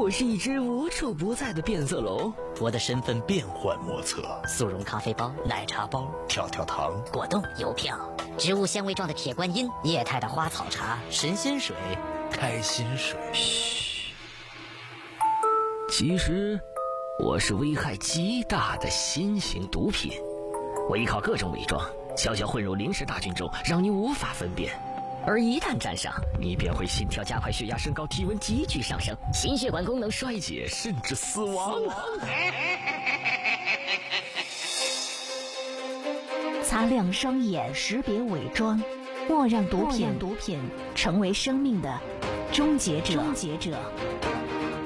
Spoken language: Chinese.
我是一只无处不在的变色龙， 我的身份变幻莫测，速溶咖啡包、奶茶包、跳跳糖、 果冻、邮票、植物纤维状的铁观音、液态的花草茶、 神仙水、开心水。 嘘，其实我是危害极大的新型毒品，我依靠各种伪装，悄悄混入临时大军中，让你无法分辨。而一旦站上，你便会心跳加快、血压升高、体温急剧上升、心血管功能衰竭，甚至死亡。 擦亮双眼，识别伪装，莫让毒品成为生命的终结者。